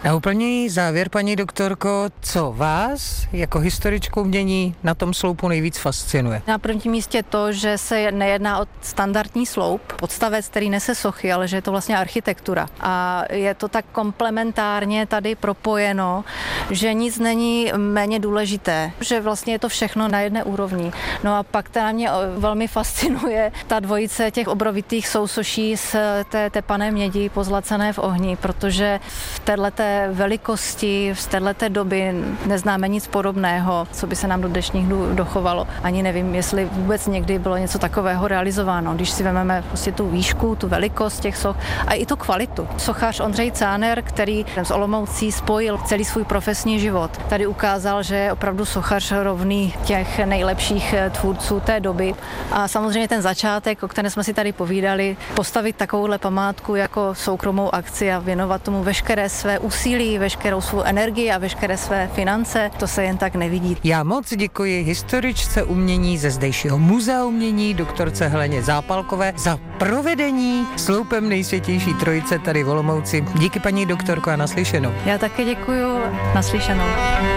Na úplný závěr, paní doktorko, co vás jako historičku umění na tom sloupu nejvíc fascinuje? Na prvním místě to, že se nejedná o standardní sloup, podstavec, který nese sochy, ale že je to vlastně architektura. A je to tak komplementárně tady propojeno, že nic není méně důležité, že vlastně je to všechno na jedné úrovni. No a pak teda mě velmi fascinuje ta dvojice těch obrovitých sousoší z té tepané mědi pozlacené v ohni, protože v téhleté velikosti, z téhleté doby neznáme nic podobného, co by se nám do dnešních dnů dochovalo. Ani nevím, jestli vůbec někdy bylo něco takového realizováno. Když si vezmeme prostě tu výšku, tu velikost těch soch a i tu kvalitu. Sochař Ondřej Cáner, který z Olomoucí spojil celý svůj profesní život, tady ukázal, že je opravdu sochař rovný těch nejlepších tvůrců té doby. A samozřejmě ten začátek, o kterém jsme si tady povídali, postavit takovouhle památku jako soukromou akci a věnovat tomu veškeré své úsilí, veškerou svou energii a veškeré své finance, to se jen tak nevidí. Já moc děkuji historičce umění ze zdejšího muzea umění, doktorce Heleně Zápalkové, za provedení sloupem Nejsvětější Trojice tady v Olomouci. Díky, paní doktorko, a naslyšenou. Já také děkuju, naslyšenou.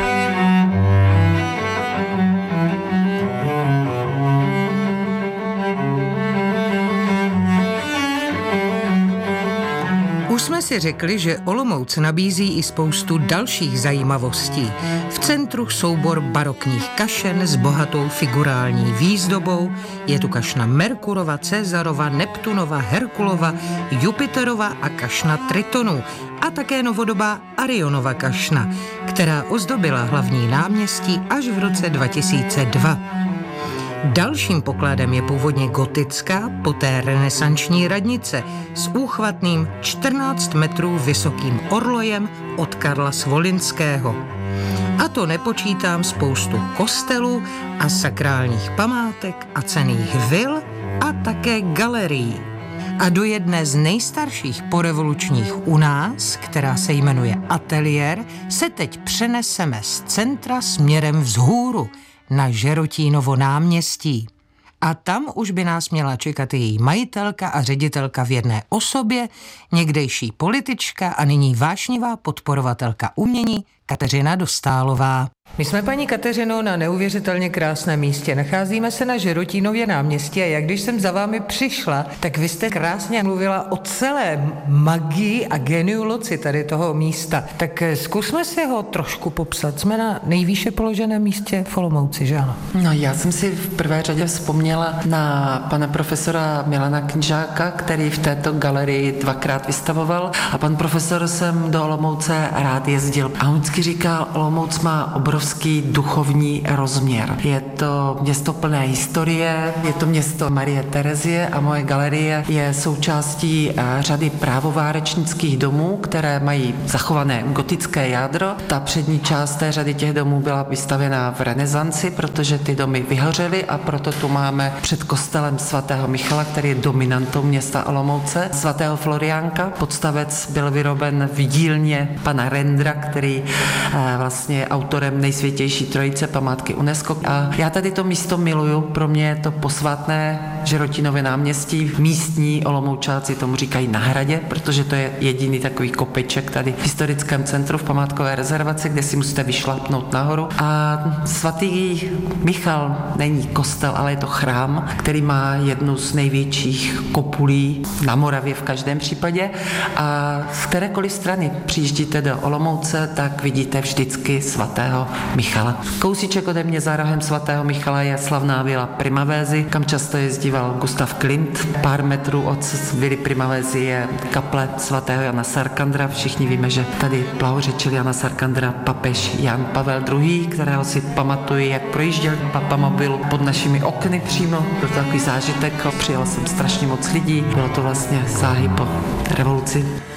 Už jsme si řekli, že Olomouc nabízí i spoustu dalších zajímavostí. V centru soubor barokních kašen s bohatou figurální výzdobou. Je tu kašna Merkurova, Cezarova, Neptunova, Herkulova, Jupiterova a kašna Tritonu. A také novodobá Arionova kašna, která ozdobila hlavní náměstí až v roce 2002. Dalším pokladem je původně gotická, poté renesanční radnice s úchvatným 14 metrů vysokým orlojem od Karla Svolinského. A to nepočítám spoustu kostelů a sakrálních památek a cenných vil a také galerií. A do jedné z nejstarších porevolučních u nás, která se jmenuje Ateliér, se teď přeneseme z centra směrem vzhůru na Žerotínovo náměstí. A tam už by nás měla čekat její majitelka a ředitelka v jedné osobě, někdejší politička a nyní vášnivá podporovatelka umění Kateřina Dostálová. My jsme, paní Kateřino, na neuvěřitelně krásném místě. Nacházíme se na Žerotínově náměstí a jak když jsem za vámi přišla, tak vy jste krásně mluvila o celé magii a geniu loci tady toho místa. Tak zkusme si ho trošku popsat. Jsme na nejvýše položeném místě v Olomouci, že ano? No, já jsem si v prvé řadě vzpomněla na pana profesora Milana Knížáka, který v této galerii dvakrát vystavoval a pan profesor sem do Olomouce rád jezdil. A on vždycky říkal, Olomouc má obrovský duchovní rozměr. Je to město plné historie, je to město Marie Terezie a moje galerie je součástí řady právovárečnických domů, které mají zachované gotické jádro. Ta přední část té řady těch domů byla vystavěna v renesanci, protože ty domy vyhořely a proto tu máme před kostelem svatého Michala, který je dominantou města Olomouce, svatého Floriánka. Podstavec byl vyroben v dílně pana Rendra, který vlastně je autorem Nejsvětější Trojice, památky UNESCO. A já tady to místo miluju, pro mě je to posvátné Žerotínově náměstí. Místní Olomoučáci tomu říkají na hradě, protože to je jediný takový kopeček tady v historickém centru v památkové rezervaci, kde si musíte vyšlápnout nahoru. A svatý Michal není kostel, ale je to chrám, který má jednu z největších kopulí na Moravě v každém případě. A z kterékoliv strany přijíždíte do Olomouce, tak vidíte vždycky svatého Michala. Kousíček ode mě za rohem svatého Michala je slavná vila Primavézy, kam často jezdíval Gustav Klimt. Pár metrů od vily Primavézy je kaple svatého Jana Sarkandra. Všichni víme, že tady blahořečil Jana Sarkandra papež Jan Pavel II., kterého si pamatuju, jak projížděl papamobil pod našimi okny přímo. Byl to takový zážitek, přijel jsem strašně moc lidí. Bylo to vlastně záhy po revoluci.